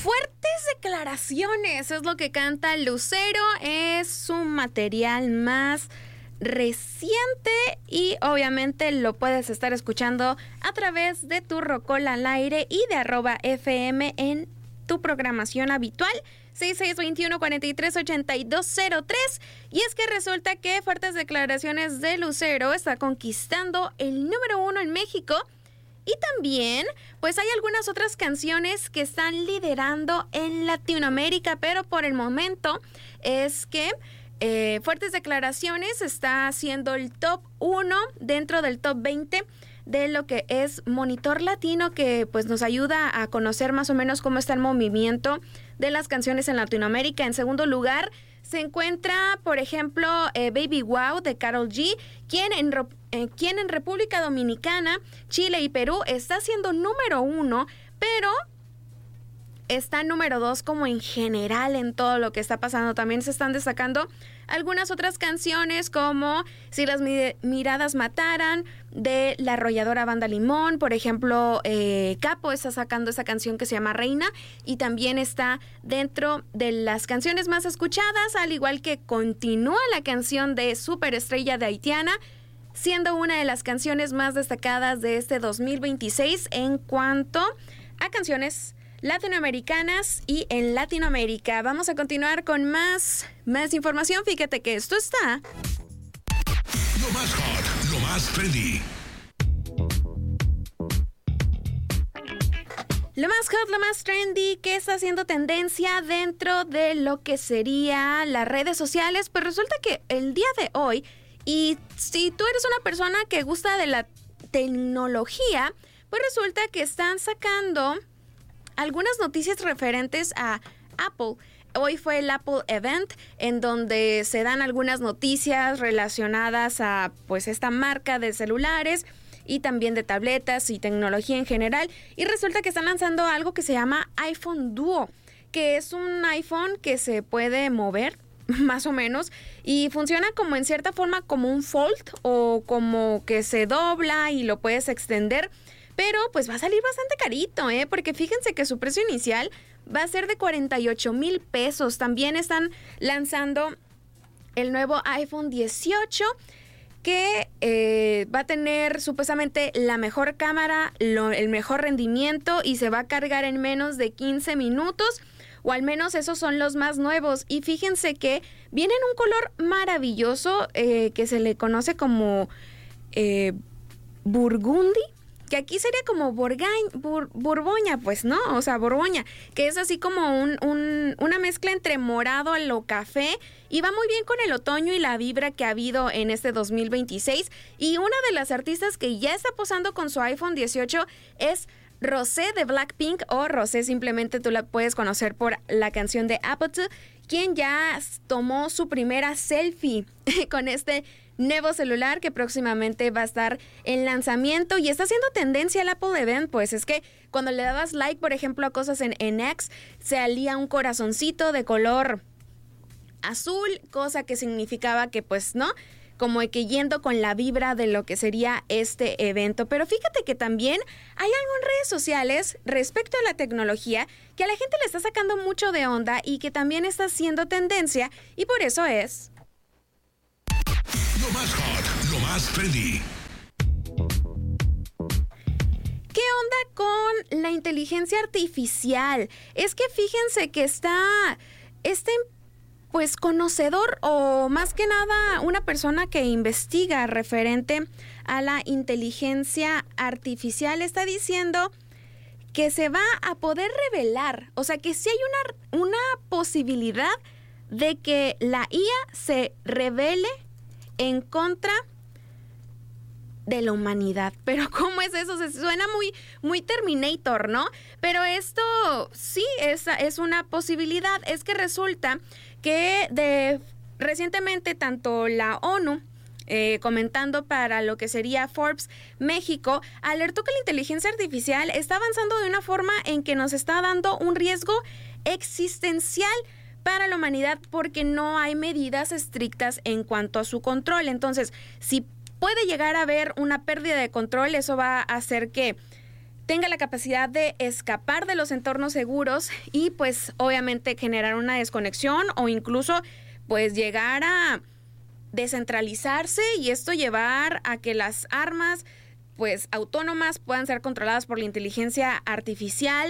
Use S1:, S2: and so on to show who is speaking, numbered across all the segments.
S1: Fuertes declaraciones es lo que canta Lucero, es su material más reciente y obviamente lo puedes estar escuchando a través de tu Rocola al Aire y de @FM en tu programación habitual 6621-438203. Y es que resulta que Fuertes Declaraciones de Lucero está conquistando el número 1 en México. Y también, pues hay algunas otras canciones que están liderando en Latinoamérica, pero por el momento es que Fuertes Declaraciones está haciendo el top 1 dentro del top 20 de lo que es Monitor Latino, que pues nos ayuda a conocer más o menos cómo está el movimiento de las canciones en Latinoamérica. En segundo lugar se encuentra, por ejemplo, Baby Wow de Karol G, quien en República Dominicana, Chile y Perú está siendo número 1, pero está número 2 como en general en todo lo que está pasando. También se están destacando algunas otras canciones como Si las miradas mataran, de la arrolladora Banda Limón. Por ejemplo, Capo está sacando esa canción que se llama Reina y también está dentro de las canciones más escuchadas, al igual que Continúa, la canción de Superestrella de Haitiana, siendo una de las canciones más destacadas de este 2026 en cuanto a canciones latinoamericanas y en Latinoamérica. Vamos a continuar con más información. Fíjate que esto está
S2: lo más hot, lo más trendy.
S1: Lo más hot, lo más trendy que está haciendo tendencia dentro de lo que sería las redes sociales. Pues resulta que el día de hoy, y si tú eres una persona que gusta de la tecnología, pues resulta que están sacando algunas noticias referentes a Apple. Hoy fue el Apple Event, en donde se dan algunas noticias relacionadas a pues esta marca de celulares y también de tabletas y tecnología en general. Y resulta que están lanzando algo que se llama iPhone Duo, que es un iPhone que se puede mover más o menos y funciona como en cierta forma como un fold o como que se dobla y lo puedes extender. Pero pues va a salir bastante carito, porque fíjense que su precio inicial va a ser de 48,000 pesos. También están lanzando el nuevo iPhone 18 que va a tener supuestamente la mejor cámara, el mejor rendimiento y se va a cargar en menos de 15 minutos. O al menos esos son los más nuevos. Y fíjense que viene en un color maravilloso que se le conoce como burgundy. Que aquí sería como Borgoña, pues, ¿no? O sea, Borgoña, que es así como una mezcla entre morado a lo café y va muy bien con el otoño y la vibra que ha habido en este 2026. Y una de las artistas que ya está posando con su iPhone 18 es Rosé de Blackpink, o Rosé simplemente tú la puedes conocer por la canción de Apathy, quien ya tomó su primera selfie con este nuevo celular que próximamente va a estar en lanzamiento y está haciendo tendencia el Apple Event. Pues es que cuando le dabas like, por ejemplo, a cosas en X, se salía un corazoncito de color azul, cosa que significaba que pues no, como que yendo con la vibra de lo que sería este evento. Pero fíjate que también hay algo en redes sociales respecto a la tecnología que a la gente le está sacando mucho de onda y que también está haciendo tendencia, y por eso es
S2: lo más hot, lo más trendy.
S1: ¿Qué onda con la inteligencia artificial? Es que fíjense que está pues conocedor, o más que nada una persona que investiga referente a la inteligencia artificial, está diciendo que se va a poder revelar, o sea que sí hay una posibilidad de que la IA se revele en contra de la humanidad. Pero ¿cómo es eso? Se suena muy Terminator, ¿no? Pero esto sí es una posibilidad. Es que resulta que recientemente tanto la ONU, comentando para lo que sería Forbes México, alertó que la inteligencia artificial está avanzando de una forma en que nos está dando un riesgo existencial para la humanidad porque no hay medidas estrictas en cuanto a su control. Entonces, si puede llegar a haber una pérdida de control, eso va a hacer que tenga la capacidad de escapar de los entornos seguros y pues obviamente generar una desconexión o incluso pues llegar a descentralizarse y esto llevar a que las armas pues autónomas puedan ser controladas por la inteligencia artificial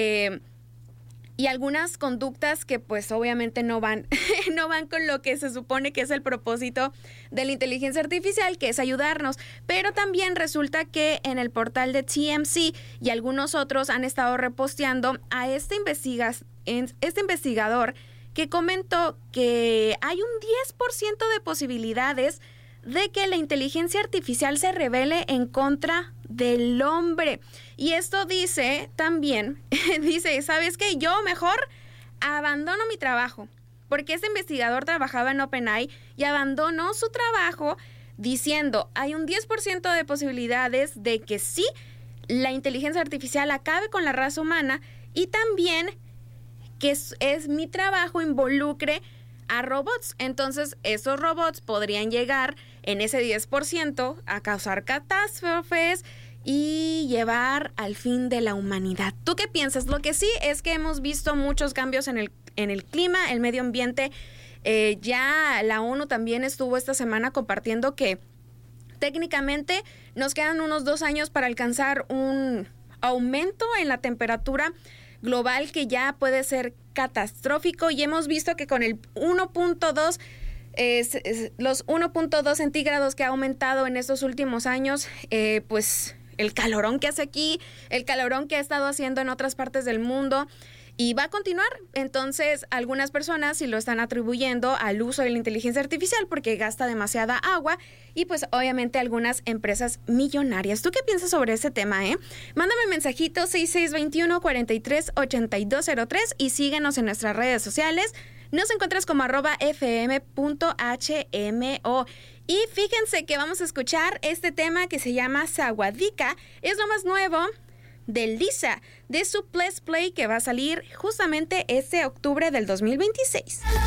S1: y algunas conductas que pues obviamente no van con lo que se supone que es el propósito de la inteligencia artificial, que es ayudarnos. Pero también resulta que en el portal de TMZ y algunos otros han estado reposteando a este investigador que comentó que hay un 10% de posibilidades de que la inteligencia artificial se rebele en contra del hombre. Y esto dice también, ¿sabes qué? Yo mejor abandono mi trabajo, porque este investigador trabajaba en OpenAI y abandonó su trabajo diciendo, hay un 10% de posibilidades de que sí, la inteligencia artificial acabe con la raza humana y también que es mi trabajo involucre a robots. Entonces, esos robots podrían llegar en ese 10% a causar catástrofes y llevar al fin de la humanidad. ¿Tú qué piensas? Lo que sí es que hemos visto muchos cambios en el clima, el medio ambiente. Ya la ONU también estuvo esta semana compartiendo que técnicamente nos quedan unos 2 años para alcanzar un aumento en la temperatura global que ya puede ser catastrófico y hemos visto que con el 1.2 los 1.2 centígrados que ha aumentado en estos últimos años, pues el calorón que hace aquí, el calorón que ha estado haciendo en otras partes del mundo y va a continuar. Entonces, algunas personas sí lo están atribuyendo al uso de la inteligencia artificial porque gasta demasiada agua y pues obviamente algunas empresas millonarias. ¿Tú qué piensas sobre ese tema, Mándame mensajito 6621-438203 y síguenos en nuestras redes sociales. Nos encuentras como @fm.hmo. Y fíjense que vamos a escuchar este tema que se llama Sawadika. Es lo más nuevo de Lisa, de su Let's Play que va a salir justamente este octubre del 2026.